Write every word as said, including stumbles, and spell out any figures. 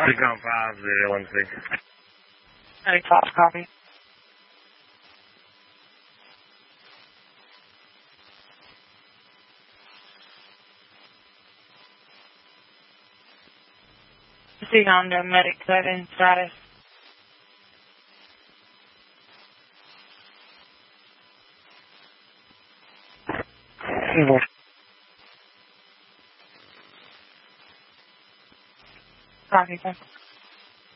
Recon five, zero one six. Medic five, copy. Proceed on to Medic seven status. Evil. Copy, sir.